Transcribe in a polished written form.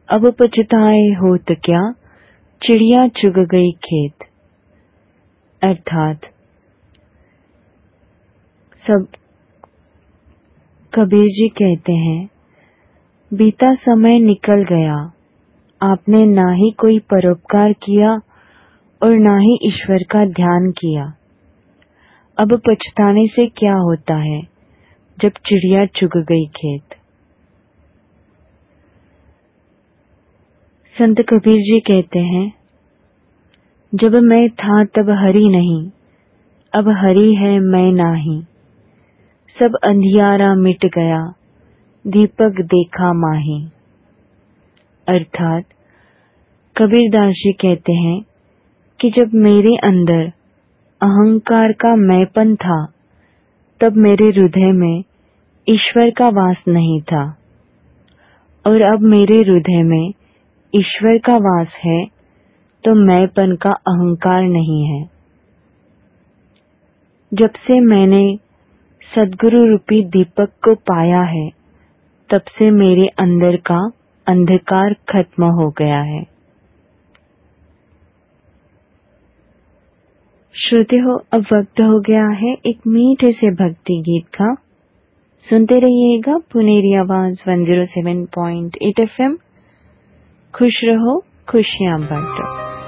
अब पछताए हो तो क्या, चिड़िया चुग गई खेत। अर्थात सब कबीर जी कहते हैं, बीता समय निकल गया, आपने ना ही कोई परोपकार किया और ना ही ईश्वर का ध्यान किया। अब पछताने से क्या होता है जब चिड़िया चुग गई खेत। संत कबीर जी कहते हैं, जब मैं था तब हरि नहीं, अब हरि है मैं नाही। सब अंधियारा मिट गया, दीपक देखा माही। अर्थात कबीरदास जी कहते हैं कि जब मेरे अंदर अहंकार का मैंपन था, तब मेरे हृदय में ईश्वर का वास नहीं था, और अब मेरे हृदय में ईश्वर का वास है तो मैंपन का अहंकार नहीं है। जब से मैंने सद्गुरु रूपी दीपक को पाया है, तब से मेरे अंदर का अंधकार खत्म हो गया है। श्रोतेहो, अब वक्त हो गया है एक मीठे से भक्ति गीत का। सुनते रहिएगा पुनेरी आवाज 107.8 FM। खुश रहो, खुशियां बांटो।